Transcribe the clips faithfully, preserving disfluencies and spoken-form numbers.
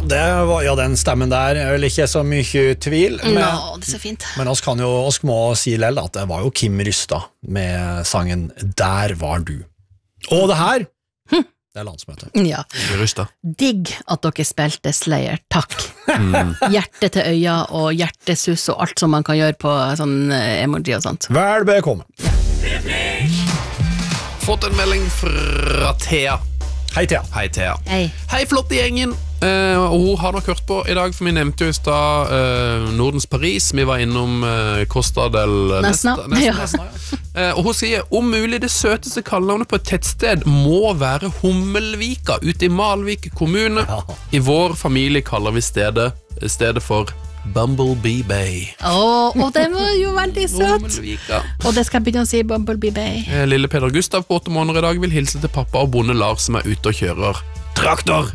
det var, ja, den stemmen der er vel ikke så mye tvil. Men, no, det er så fint. Men oss kan jo, oss må si lell at det var jo Kim Rystad med sangen Der var du. Og det her, hm. det er landsmøte. Ja. Digg at dere spilte Slayer, takk. Mm. Hjerte til øya og hjertesus og alt som man kan gjøre på sånn emoji og sånt. Vel bekomme. Fått en melding fra Thea. Hei Thea. Hei Thea. Hei. Hei flotte gjengen. Uh, og hun har nok hørt på i dag, for vi nevnte jo i sted uh, Nordens Paris. Vi var innom uh, Costa del Nesna. Nesna, Nesna, Nesna ja. uh, Og hun sier, om mulig det søteste kallenavnet på et tettsted må være Hummelvika, ute i Malvik kommune. Ja. I vår familie kaller vi stedet, stedet for Bumblebee Bay. Åh, oh, den var jo veldig søt. Og det skal jeg begynne å si, Bumblebee Bay. uh, Lille Peder Gustav på åtte måneder i dag vil hilse til pappa og bonde Lars som er ute og kjører traktor.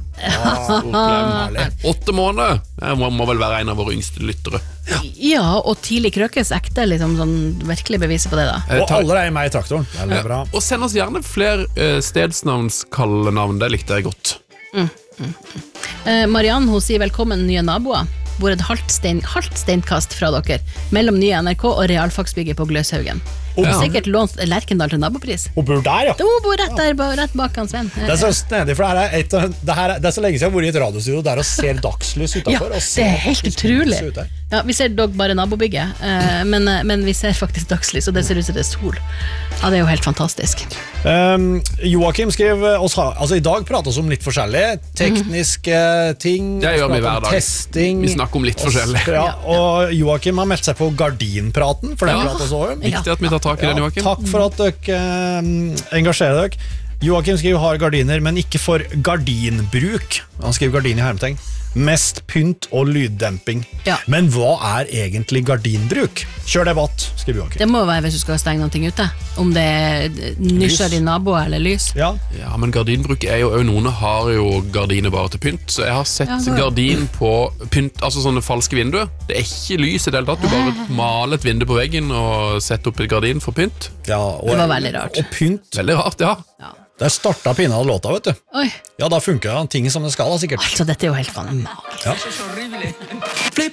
Ja, åtte måneder. Det må, må vel være en av våre yngste lyttere. Ja, ja og tidlig krøkes ekte liksom sånn virkelig beviser på det da. Og alle er med i traktoren. Det er bra. Og send oss gjerne flere uh, stedsnavnskallenavn. Det likte jeg godt. Mm, mm, mm. uh, Marianne, hun sier velkommen nye naboer. Bor et halvt, stein, halvt steinkast fra dere mellom nye N R K og realfagsbygget på Gløshaugen. Hun har sikkert lånt Lerkendal til nabopris. Hun bor der, ja. Hun bor rett der, rett bak hans venn. Det er så snedig, for det er, et, det, her, det er så lenge siden jeg har vært i et radiostudio der og ser dagslys utenfor. Ja, det er helt utrolig. Ja, vi ser dog bare nabobygget, men, men vi ser faktisk dagslys, og det ser ut som det er sol. Ja, det er jo helt fantastisk. Um, Joakim skrev oss, altså i dag prater vi om litt forskjellige tekniske ting. Det gjør vi hver dag. Testing. Vi snakker om litt forskjellig. Ja, og Joakim har meldt seg på gardinpraten, for den ja. prater så om. Viktig at vi tar tak i den, Joakim. Ja, takk for at dere um, engasjerer dere. Joakim skriver har gardiner, men ikke for gardinbruk. Han skriver gardin i hermetegn. Mest pynt og lyddemping. Ja. Men hva er egentlig gardinbruk? Kjør debatt, skriver Joakim. Det må være hvis du skal stenge noen ting ute. Om det er nysgjerrig nabo eller lys. Ja. Ja, men gardinbruk er jo, noen har jo gardiner bare til pynt. Så jeg har sett ja, gardin på pynt, altså sånne falske vinduer. Det er ikke lys i det hele tatt. Du bare maler et vindu på veggen og setter opp et gardin for pynt. Ja, og, det var veldig rart. Og pynt. Veldig rart, ja. Ja. Der startet pinnet av låta, vet du. Oi. Ja, da funker ting som det skal, da, sikkert. Altså, dette er jo helt fantastisk. Ja.